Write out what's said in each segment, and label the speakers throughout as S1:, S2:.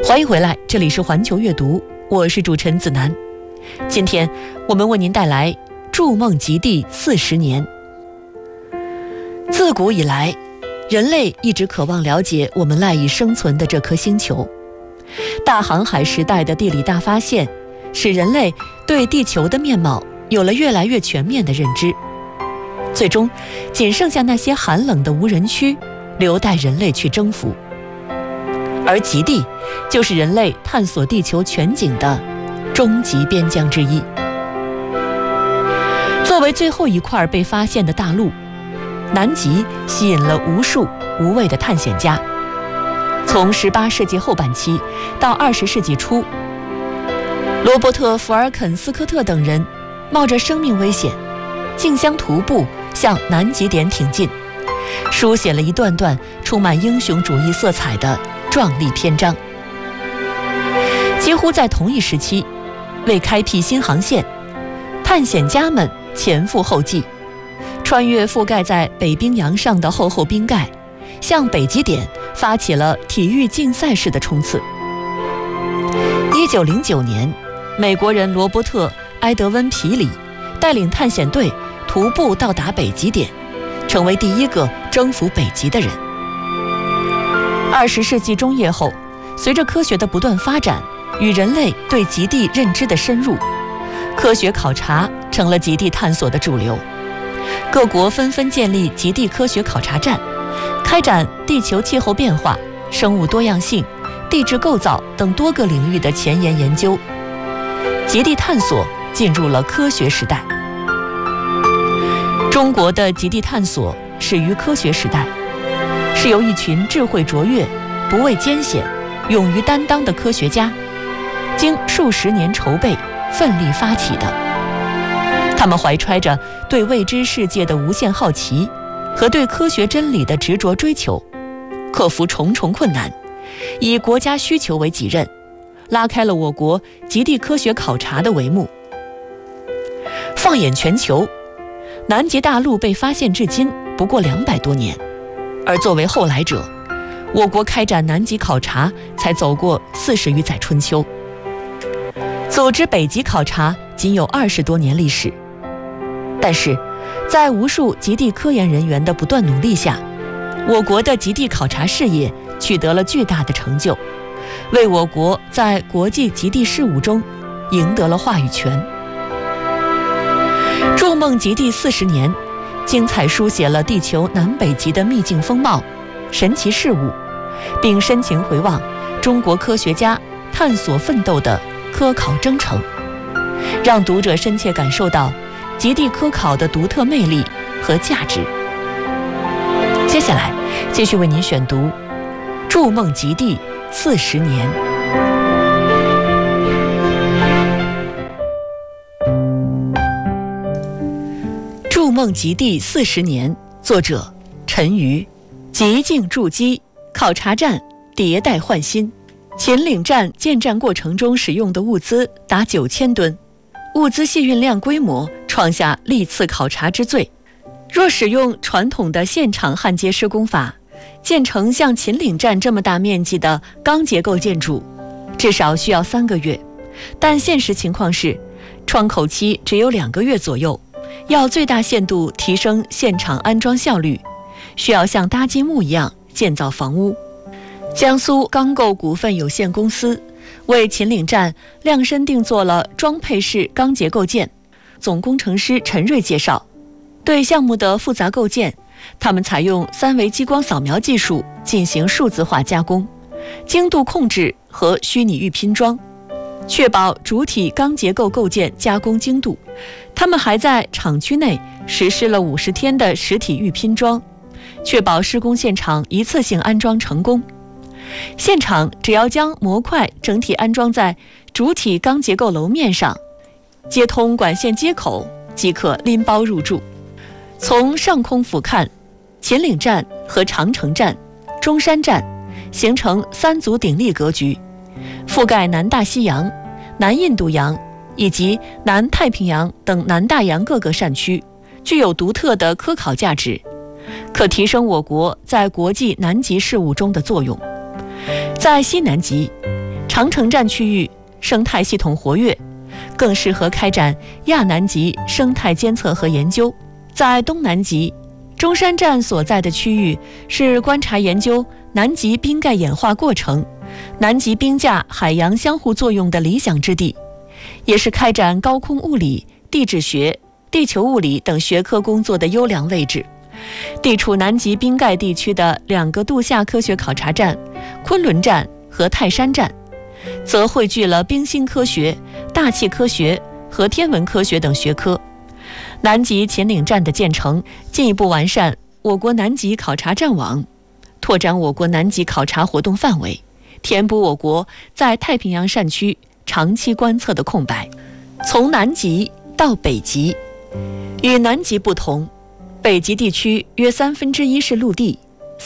S1: 欢迎回来，这里是环球阅读，我是主持人子楠。今天我们为您带来筑梦极地40年。自古以来，人类一直渴望了解我们赖以生存的这颗星球。大航海时代的地理大发现，使人类对地球的面貌有了越来越全面的认知。最终，仅剩下那些寒冷的无人区，留待人类去征服。而极地就是人类探索地球全景的终极边疆之一。作为最后一块被发现的大陆，南极吸引了无数无畏的探险家。从18世纪后半期到20世纪初，罗伯特·福尔肯斯科特等人冒着生命危险，竞相徒步向南极点挺进，书写了一段段充满英雄主义色彩的壮丽篇章。几乎在同一时期，为开辟新航线，探险家们前赴后继，穿越覆盖在北冰洋上的厚厚冰盖，向北极点发起了体育竞赛式的冲刺。1909年，美国人罗伯特·埃德温·皮里带领探险队徒步到达北极点，成为第一个征服北极的人。20世纪中叶后，随着科学的不断发展与人类对极地认知的深入，科学考察成了极地探索的主流。各国纷纷建立极地科学考察站，开展地球气候变化、生物多样性、地质构造等多个领域的前沿研究。极地探索进入了科学时代。中国的极地探索始于科学时代，是由一群智慧卓越、不畏艰险、勇于担当的科学家经数十年筹备奋力发起的。他们怀揣着对未知世界的无限好奇和对科学真理的执着追求，克服重重困难，以国家需求为己任，拉开了我国极地科学考察的帷幕。放眼全球，南极大陆被发现至今不过200多年，而作为后来者，我国开展南极考察才走过40余载春秋，组织北极考察仅有20多年历史。但是，在无数极地科研人员的不断努力下，我国的极地考察事业取得了巨大的成就，为我国在国际极地事务中赢得了话语权。筑梦极地40年，精彩书写了地球南北极的秘境风貌、神奇事物，并深情回望中国科学家探索奋斗的科考征程，让读者深切感受到极地科考的独特魅力和价值。接下来继续为您选读《筑梦极地40年》。筑梦极地40年，作者陈瑜。极境筑基，考察站迭代换新。秦岭站建站过程中使用的物资达9000吨，物资卸运量规模创下历次考察之最。若使用传统的现场焊接施工法，建成像秦岭站这么大面积的钢结构建筑，至少需要3个月，但现实情况是，窗口期只有2个月左右，要最大限度提升现场安装效率，需要像搭积木一样建造房屋。江苏钢构股份有限公司为秦岭站量身定做了装配式钢结构件。总工程师陈瑞介绍，对项目的复杂构件，他们采用3维激光扫描技术进行数字化加工、精度控制和虚拟预拼装，确保主体钢结构构件加工精度。他们还在厂区内实施了50天的实体预拼装，确保施工现场一次性安装成功。现场只要将模块整体安装在主体钢结构楼面上，接通管线接口，即可拎包入住。从上空俯瞰，秦岭站和长城站、中山站形成3组鼎立格局，覆盖南大西洋、南印度洋以及南太平洋等南大洋各个扇区，具有独特的科考价值，可提升我国在国际南极事务中的作用。在西南极， 长城站区域生态系统活跃，更适合开展亚南极生态监测和研究。在东南极，中山站所在的区域是观察研究南极冰盖演化过程、南极冰架海洋相互作用的理想之地，也是开展高空物理、地质学、地球物理等学科工作的优良位置。地处南极冰盖地区的2个度夏科学考察站昆仑站和泰山站，则汇聚了冰心科学、大气科学和天文科学等学科。南极秦岭站的建成，进一步完善我国南极考察站网，拓展我国南极考察活动范围，填补我国在太平洋扇区长期观测的空白。从南极到北极，与南极不同，北极地区约1/3是陆地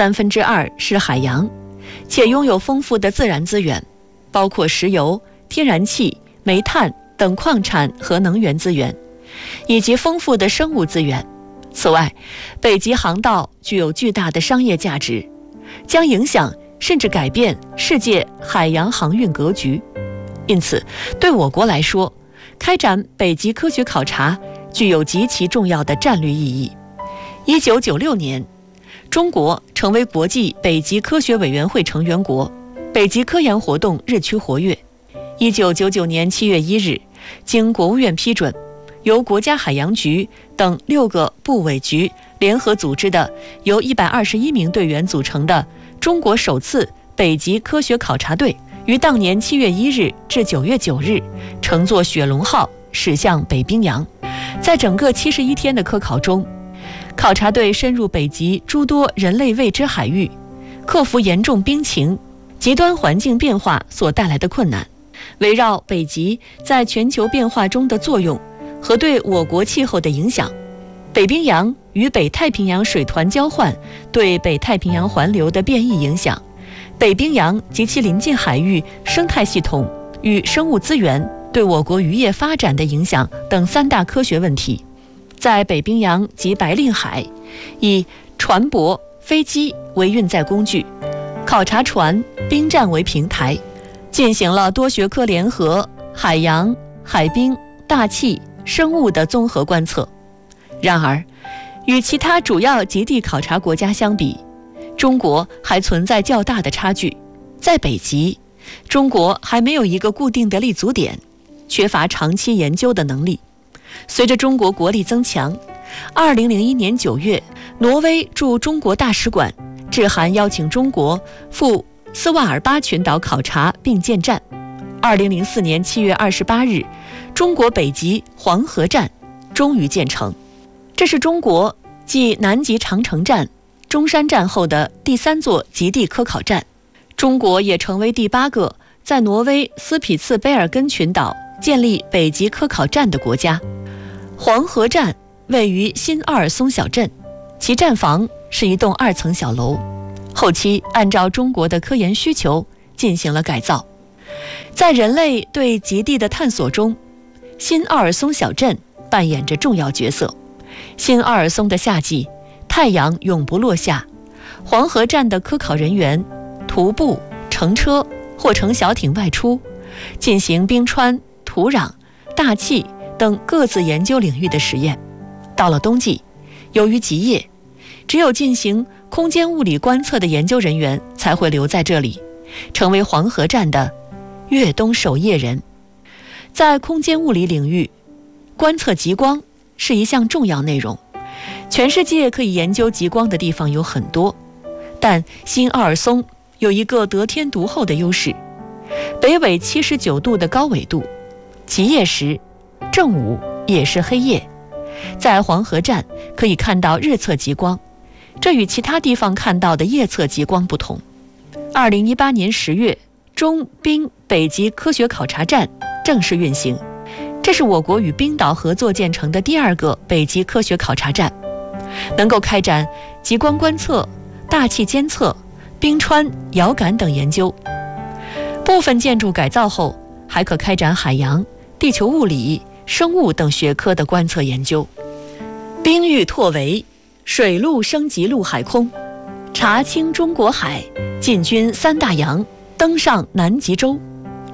S1: ，2/3是海洋，且拥有丰富的自然资源，包括石油、天然气、煤炭等矿产和能源资源，以及丰富的生物资源。此外，北极航道具有巨大的商业价值，将影响甚至改变世界海洋航运格局。因此，对我国来说，开展北极科学考察具有极其重要的战略意义。1996年，中国成为国际北极科学委员会成员国，北极科研活动日趋活跃。1999年7月1日，经国务院批准，由国家海洋局等6个部委局联合组织的由121名队员组成的中国首次北极科学考察队，于当年7月1日至9月9日乘坐雪龙号驶向北冰洋。在整个71天的科考中，考察队深入北极诸多人类未知海域，克服严重冰情、极端环境变化所带来的困难，围绕北极在全球变化中的作用和对我国气候的影响，北冰洋与北太平洋水团交换对北太平洋环流的变异影响，北冰洋及其邻近海域生态系统与生物资源对我国渔业发展的影响等3大科学问题。在北冰洋及白令海，以船舶、飞机为运载工具，考察船、冰站为平台，进行了多学科联合海洋、海冰、大气、生物的综合观测。然而，与其他主要极地考察国家相比，中国还存在较大的差距。在北极，中国还没有一个固定的立足点，缺乏长期研究的能力。随着中国国力增强，2001年9月，挪威驻中国大使馆致函邀请中国赴斯瓦尔巴群岛考察并建站。2004年7月28日，中国北极黄河站终于建成。这是中国继南极长城站、中山站后的第3座极地科考站。中国也成为第8个在挪威斯匹茨卑尔根群岛建立北极科考站的国家。黄河站位于新奥尔松小镇，其站房是一栋2层小楼，后期按照中国的科研需求进行了改造。在人类对极地的探索中，新奥尔松小镇扮演着重要角色。新奥尔松的夏季，太阳永不落下，黄河站的科考人员徒步、乘车或乘小艇外出，进行冰川、土壤、大气等各自研究领域的实验。到了冬季，由于极夜，只有进行空间物理观测的研究人员才会留在这里，成为黄河站的越冬守夜人。在空间物理领域，观测极光是一项重要内容。全世界可以研究极光的地方有很多，但新奥尔松有一个得天独厚的优势：北纬79度的高纬度，极夜时正午也是黑夜。在黄河站可以看到日测极光，这与其他地方看到的夜测极光不同。2018年10月，中冰北极科学考察站正式运行，这是我国与冰岛合作建成的第2个北极科学考察站，能够开展极光观测、大气监测、冰川、遥感等研究。部分建筑改造后，还可开展海洋、地球物理、生物等学科的观测研究。冰域拓围，水陆升级陆海空，查清中国海，进军3大洋，登上南极洲。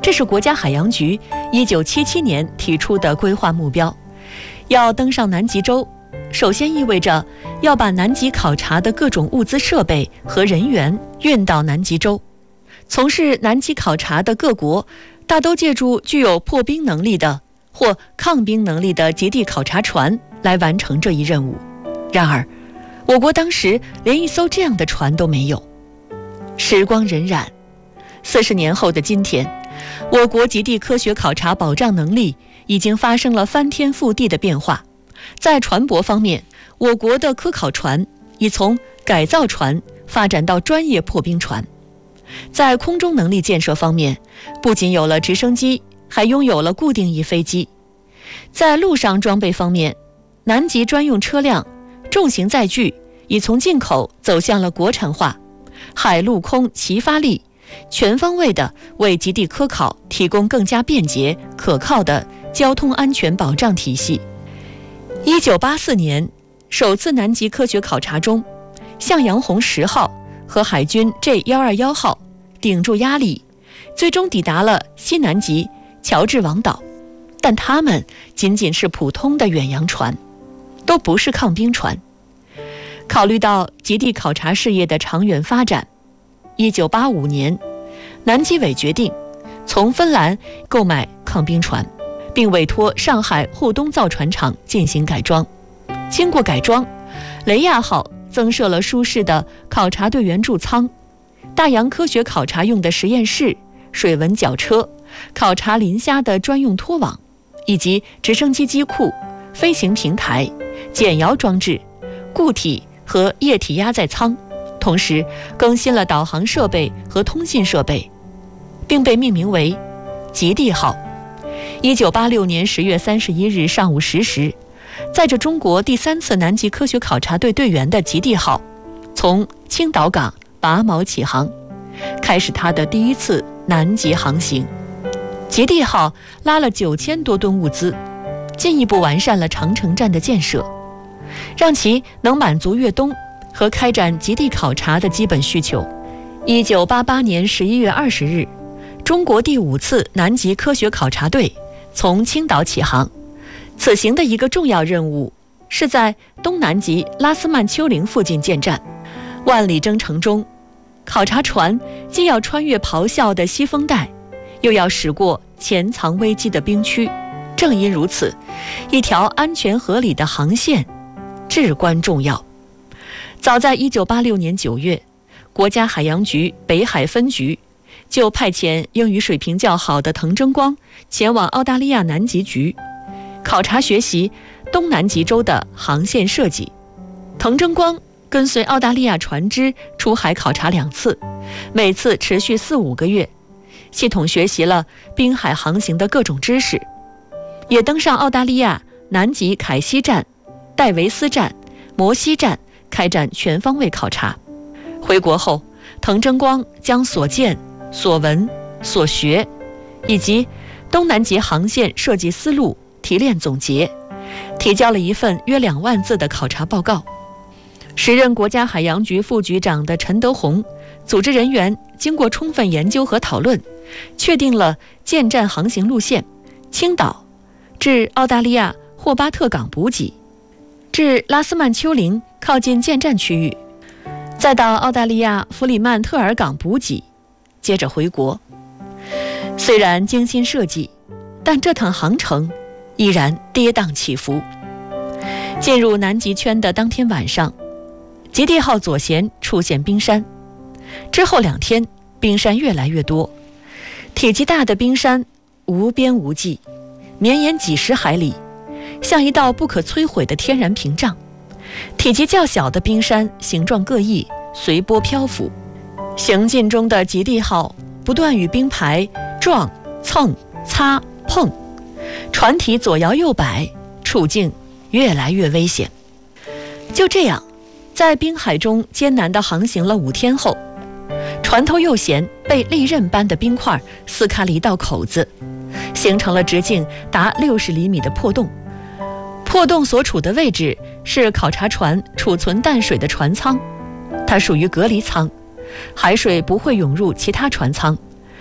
S1: 这是国家海洋局1977年提出的规划目标。要登上南极洲，首先意味着要把南极考察的各种物资设备和人员运到南极洲。从事南极考察的各国大都借助具有破冰能力的或抗冰能力的极地考察船来完成这一任务。然而，我国当时连一艘这样的船都没有。时光荏苒，40年后的今天，我国极地科学考察保障能力已经发生了翻天覆地的变化。在船舶方面，我国的科考船已从改造船发展到专业破冰船。在空中能力建设方面，不仅有了直升机，还拥有了固定翼飞机。在陆上装备方面，南极专用车辆、重型载具已从进口走向了国产化，海陆空齐发力，全方位地为极地科考提供更加便捷可靠的交通安全保障体系。1984年首次南极科学考察中，向阳红10号和海军 J121 号顶住压力，最终抵达了西南极乔治王岛，但它们仅仅是普通的远洋船，都不是抗冰船。考虑到极地考察事业的长远发展，1985年，南极委决定从芬兰购买抗冰船，并委托上海沪东造船厂进行改装。经过改装，雷亚号增设了舒适的考察队员驻舱，大洋科学考察用的实验室、水文绞车、考察磷虾的专用拖网，以及直升机机库、飞行平台、减摇装置、固体和液体压载舱，同时更新了导航设备和通信设备，并被命名为极地号。1986年10月31日上午10时，载着中国第3次南极科学考察队队员的极地号从青岛港拔锚起航，开始它的第1次南极航行。极地号拉了9000多吨物资，进一步完善了长城站的建设，让其能满足越冬和开展极地考察的基本需求。1988年11月20日，中国第5次南极科学考察队从青岛起航。此行的一个重要任务是在东南极拉斯曼丘陵附近建站。万里征程中，考察船既要穿越咆哮的西风带，又要驶过潜藏危机的冰区。正因如此，一条安全合理的航线至关重要。早在1986年9月，国家海洋局北海分局就派遣英语水平较好的滕征光前往澳大利亚南极局考察学习东南极洲的航线设计。滕征光跟随澳大利亚船只出海考察2次，每次持续4-5个月，系统学习了滨海航行的各种知识，也登上澳大利亚南极凯西站、戴维斯站、摩西站开展全方位考察。回国后，滕征光将所见、所闻、所学以及东南极航线设计思路提炼总结，提交了一份约2万字的考察报告。时任国家海洋局副局长的陈德宏组织人员经过充分研究和讨论，确定了建站航行路线：青岛至澳大利亚霍巴特港补给，至拉斯曼丘陵靠近建站区域，再到澳大利亚弗里曼特尔港补给，接着回国。虽然精心设计，但这趟航程依然跌宕起伏。进入南极圈的当天晚上，极地号左舷出现冰山，之后2天冰山越来越多，体积大的冰山无边无际，绵延几10海里，像一道不可摧毁的天然屏障。体积较小的冰山形状各异，随波漂浮。行进中的极地号不断与冰排撞、蹭、擦、碰，船体左摇右摆，处境越来越危险。就这样，在冰海中艰难地航行了5天后，船头右舷被利刃般的冰块撕开了一道口子，形成了直径达60厘米的破洞。破洞所处的位置是考察船储存淡水的船舱，它属于隔离舱，海水不会涌入其他船舱。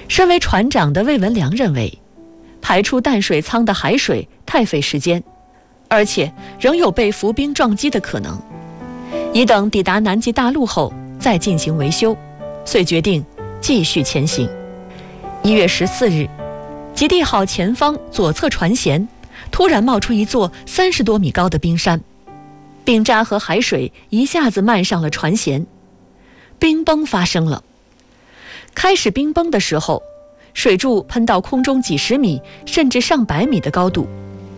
S1: 身为船长的魏文良认为，排出淡水舱的海水太费时间，而且仍有被浮冰撞击的可能，已等抵达南极大陆后再进行维修，遂决定继续前行。1月14日，极地号前方左侧船舷突然冒出一座30多米高的冰山，冰渣和海水一下子漫上了船舷，冰崩发生了。开始冰崩的时候，水柱喷到空中几十米甚至上百米的高度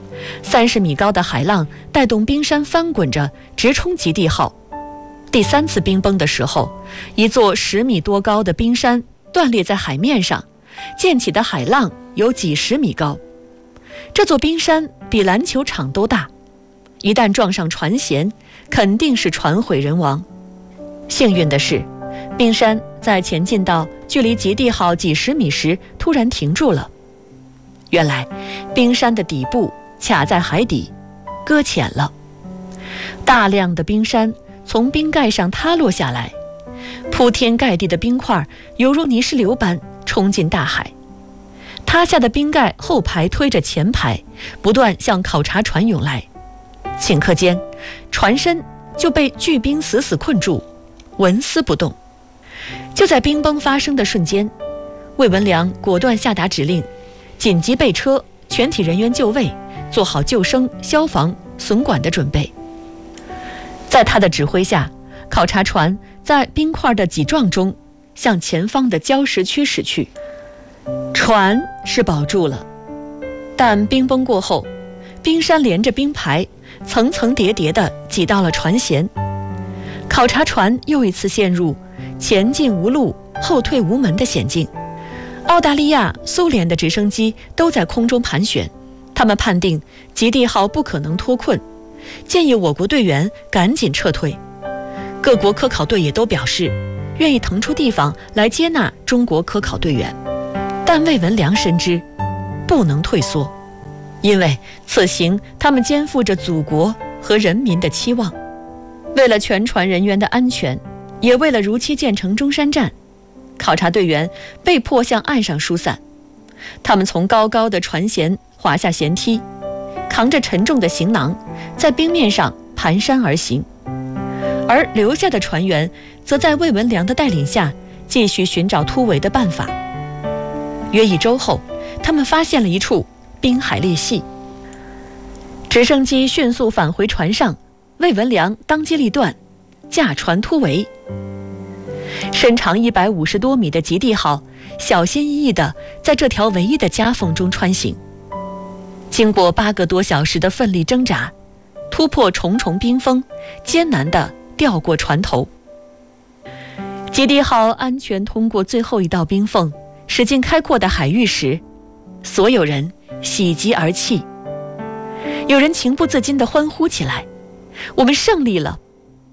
S1: ，30米高的海浪带动冰山翻滚着直冲极地号。第3次冰崩的时候，一座10米多高的冰山断裂在海面上，溅起的海浪有几十米高。这座冰山比篮球场都大，一旦撞上船舷，肯定是船毁人亡。幸运的是，冰山在前进到距离极地号几十米时突然停住了。原来冰山的底部卡在海底，搁浅了。大量的冰山从冰盖上塌落下来，铺天盖地的冰块犹如泥石流般冲进大海。塌下的冰盖后排推着前排，不断向考察船涌来。顷刻间，船身就被巨冰死死困住，纹丝不动。就在冰崩发生的瞬间，魏文良果断下达指令，紧急备车，全体人员就位，做好救生、消防、损管的准备。在他的指挥下，考察船在冰块的挤撞中向前方的礁石区驶去。船是保住了，但冰崩过后，冰山连着冰排层层叠叠地挤到了船舷，考察船又一次陷入前进无路、后退无门的险境。澳大利亚、苏联的直升机都在空中盘旋，他们判定极地号不可能脱困，建议我国队员赶紧撤退。各国科考队也都表示愿意腾出地方来接纳中国科考队员，但魏文良深知不能退缩，因为此行他们肩负着祖国和人民的期望。为了全船人员的安全，也为了如期建成中山站，考察队员被迫向岸上疏散。他们从高高的船舷滑下舷梯，扛着沉重的行囊，在冰面上蹒跚而行。而留下的船员则在魏文良的带领下继续寻找突围的办法。约1周后，他们发现了一处滨海裂隙，直升机迅速返回船上，魏文良当机立断，驾船突围。身长150多米的极地号小心翼翼地在这条唯一的夹缝中穿行，经过8个多小时的奋力挣扎，突破重重冰封，艰难地调过船头。极地号安全通过最后一道冰缝，驶进开阔的海域时，所有人喜极而泣，有人情不自禁地欢呼起来：我们胜利了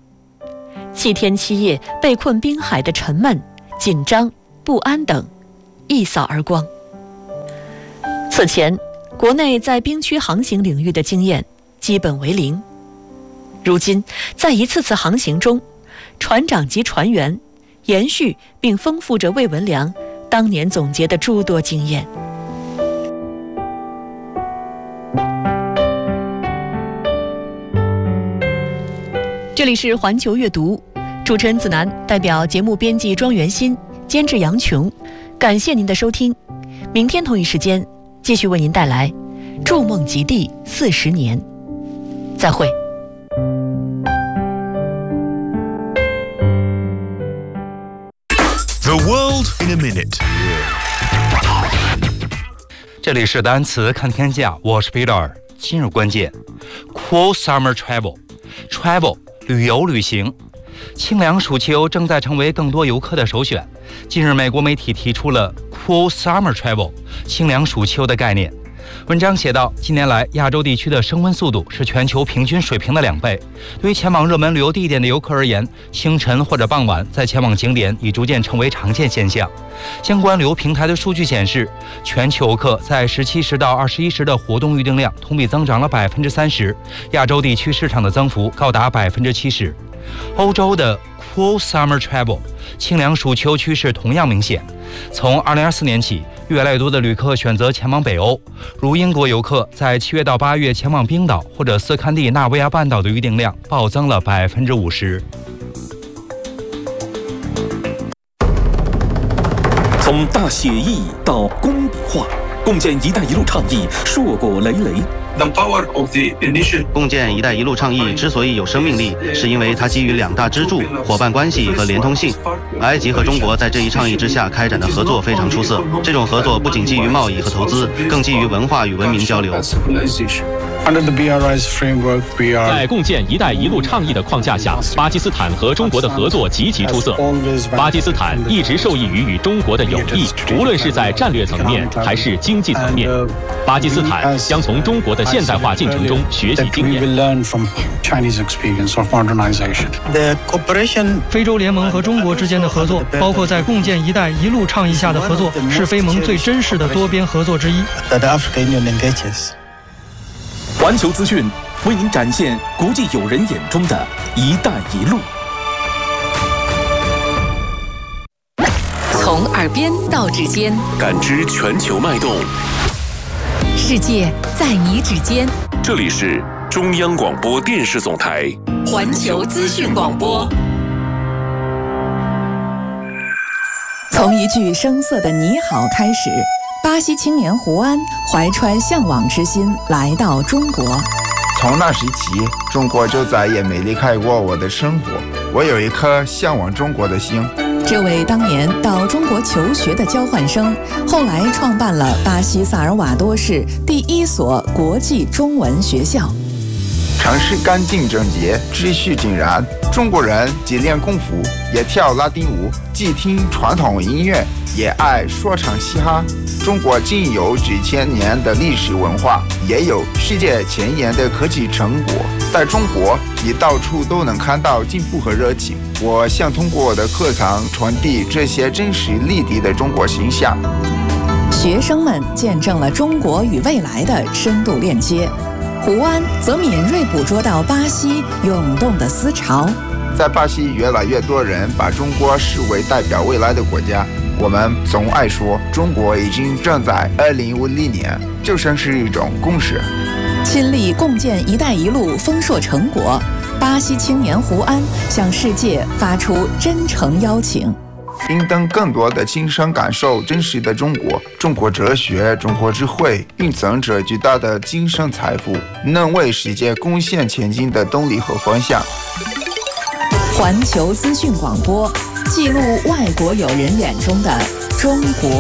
S1: ！7天7夜被困冰海的沉闷、紧张、不安等一扫而光。此前，国内在冰区航行领域的经验基本为零。如今，在一次次航行中，船长及船员延续并丰富着魏文良当年总结的诸多经验。这里是环球阅读，主持人子楠代表节目编辑庄元新，监制杨琼，感谢您的收听。明天同一时间继续为您带来《筑梦极地40年》，再会。
S2: The world in a minute。
S3: 这里是单词看天下，我是 Peter。今日关键 ：Cool summer travel，travel 旅游旅行。清凉暑秋正在成为更多游客的首选。近日，美国媒体提出了 Cool summer travel 清凉暑秋的概念。文章写道，近年来亚洲地区的升温速度是全球平均水平的2倍。对于前往热门旅游地点的游客而言，清晨或者傍晚再前往景点已逐渐成为常见现象。相关旅游平台的数据显示，全球游客在17时到21时的活动预订量同比增长了30%，亚洲地区市场的增幅高达70%。 欧洲的 Cool Summer Travel 清凉暑秋趋势同样明显。从2024年起，越来越多的旅客选择前往北欧，如英国游客在7月到8月前往冰岛或者斯堪的纳维亚半岛的预订量暴增了50%。
S4: 从大写意到工笔画，共建“一带一路”倡议硕果累累。
S5: 共建“一带一路”倡议之所以有生命力，是因为它基于两大支柱：伙伴关系和连通性。埃及和中国在这一倡议之下开展的合作非常出色。这种合作不仅基于贸易和投资，更基于文化与文明交流。
S6: 在共建“一带一路”倡议的框架下，巴基斯坦和中国的合作极其出色。巴基斯坦一直受益于与中国的友谊，无论是在战略层面还是经济层面。巴基斯坦将从中国的现代化进程中学习经验。
S7: 非洲联盟和中国之间的合作，包括在共建“一带一路”倡议下的合作，是非盟最真实的多边合作之一。
S4: 环球资讯为您展现国际友人眼中的“一带一路”。
S8: 从耳边到指尖，
S9: 感知全球脉动。
S8: 世界在你指尖。
S9: 这里是中央广播电视总台
S8: 环球资讯广播。
S10: 从一句生涩的你好开始，巴西青年胡安怀揣向往之心来到中国。
S11: 从那时起，中国就再也没离开过我的生活。我有一颗向往中国的心。
S10: 这位当年到中国求学的交换生，后来创办了巴西萨尔瓦多市第一所国际中文学校。
S11: 城市干净整洁，秩序井然。中国人既练功夫，也跳拉丁舞，既听传统音乐，也爱说唱嘻哈。中国既有几千年的历史文化，也有世界前沿的科技成果。在中国，你到处都能看到进步和热情。我想通过我的课堂传递这些真实立体的中国形象。
S10: 学生们见证了中国与未来的深度链接。胡安则敏锐捕捉到巴西涌动的思潮。
S11: 在巴西，越来越多人把中国视为代表未来的国家。我们总爱说，中国已经正在2050年，就像是一种共识。
S10: 亲历共建“一带一路”丰硕成果，巴西青年胡安向世界发出真诚邀请。
S11: 应当更多的亲身感受真实的中国，中国哲学、中国智慧蕴藏着巨大的精神财富，能为世界贡献前进的动力和方向。
S10: 环球资讯广播，记录外国友人眼中的中国。